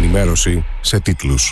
ενημέρωση σε τίτλους.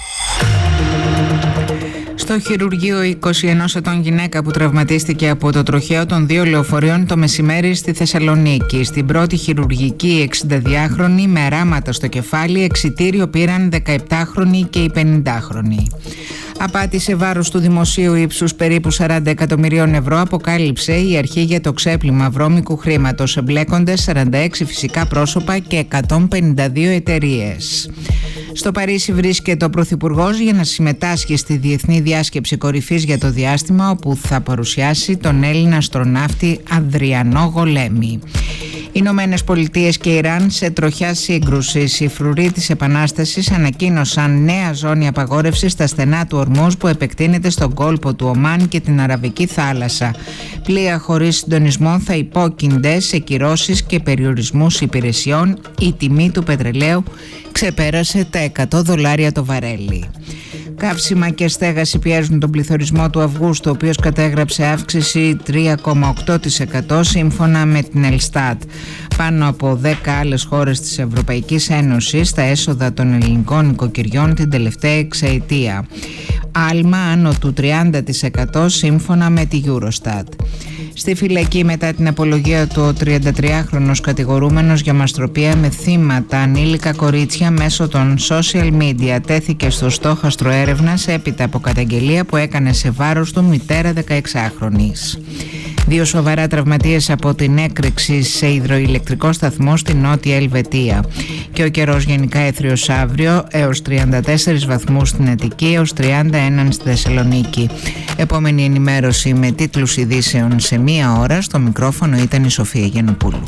Στο χειρουργείο 21 ετών γυναίκα που τραυματίστηκε από το τροχαίο των 2 λεωφορείων το μεσημέρι στη Θεσσαλονίκη. Στην πρώτη χειρουργική 62χρονη με αράματα στο κεφάλι, εξιτήριο πήραν 17χρονοι και οι 50χρονοι. Απάτη σε βάρος του δημοσίου ύψους περίπου 40 εκατομμυρίων ευρώ αποκάλυψε η αρχή για το ξέπλυμα βρώμικου χρήματος. Εμπλέκονται 46 φυσικά πρόσωπα και 152 εταιρείες. Στο Παρίσι βρίσκεται ο Πρωθυπουργός για να συμμετάσχει στη Διεθνή Διάσκεψη Κορυφής για το διάστημα, όπου θα παρουσιάσει τον Έλληνα αστροναύτη Ανδριανό Γολέμη. Οι Ηνωμένες Πολιτείες και Ιράν σε τροχιά σύγκρουσης. Οι φρουροί της Επανάστασης ανακοίνωσαν νέα ζώνη απαγόρευσης στα στενά του Ορμούζ που επεκτείνεται στον κόλπο του Ομάν και την Αραβική θάλασσα. Πλοία χωρίς συντονισμό θα υπόκεινται σε κυρώσεις και περιορισμούς υπηρεσιών. Η τιμή του πετρελαίου ξεπέρασε τα $100 το βαρέλι. Καύσιμα και στέγαση πιέζουν τον πληθωρισμό του Αυγούστου, ο οποίος κατέγραψε αύξηση 3,8% σύμφωνα με την Ελστάτ. Πάνω από 10 άλλες χώρες της Ευρωπαϊκής Ένωσης τα έσοδα των ελληνικών νοικοκυριών την τελευταία εξαετία. Άλμα άνω του 30% σύμφωνα με τη Eurostat. Στη φυλακή μετά την απολογία του, ο 33χρονος κατηγορούμενος για μαστροπία με θύματα ανήλικα κορίτσια μέσω των social media τέθηκε στο στόχαστρο έρευνας έπειτα από καταγγελία που έκανε σε βάρος του μητέρα 16χρονης. 2 σοβαρά τραυματίες από την έκρηξη σε υδροηλεκτρικό σταθμό στη Νότια Ελβετία. Και ο καιρός γενικά έθριος αύριο, έως 34 βαθμούς στην Αττική, έως 31 στη Θεσσαλονίκη. Επόμενη ενημέρωση με τίτλους ειδήσεων σε 1 ώρα. Στο μικρόφωνο ήταν η Σοφία Γιαννοπούλου.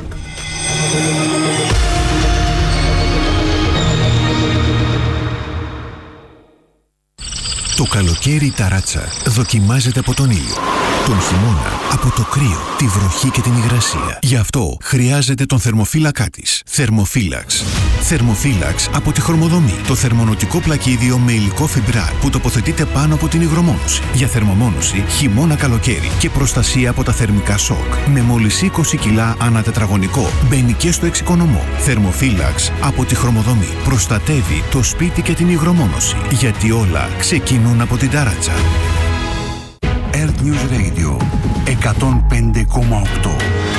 Το καλοκαίρι η ταράτσα δοκιμάζεται από τον ήλιο. Τον χειμώνα από το κρύο, τη βροχή και την υγρασία. Γι' αυτό χρειάζεται τον θερμοφύλακά της. Θερμοφύλαξ. Θερμοφύλαξ από τη Χρωμοδομή. Το θερμονοτικό πλακίδιο με υλικό φιμπράρ που τοποθετείται πάνω από την υγρομόνωση. Για θερμομόνωση χειμώνα-καλοκαίρι και προστασία από τα θερμικά σοκ. Με μόλις 20 κιλά ανά τετραγωνικό. Μπαίνει και στο εξοικονομώ. Θερμοφύλαξ από τη Χρωμοδομή. Προστατεύει το σπίτι και την υγρομόνωση. Γιατί όλα ξεκινούν από την ταράτσα. Earth News Radio 105,8.